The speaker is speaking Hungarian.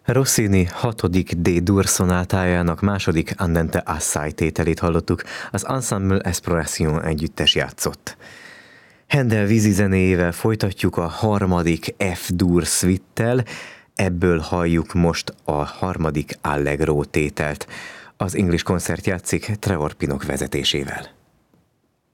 Rossini 6. D-dur szonátájának második Andante assai tételét hallottuk, az Ensemble Exploration együttes játszott. Händel vízizenéjével folytatjuk a harmadik F-dur szvittel, ebből halljuk most a harmadik Allegro tételt. Az English Concert játszik Trevor Pinnock vezetésével.